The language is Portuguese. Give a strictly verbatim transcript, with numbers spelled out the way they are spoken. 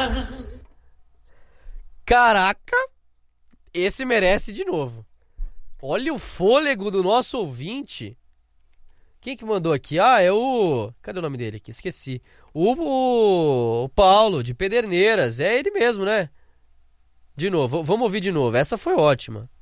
Caraca, esse merece de novo. Olha o fôlego do nosso ouvinte. Quem que mandou aqui? Ah, é o... Cadê o nome dele aqui? Esqueci. O, o, o Paulo, de Pederneiras. É ele mesmo, né? De novo, vamos ouvir de novo. Essa foi ótima.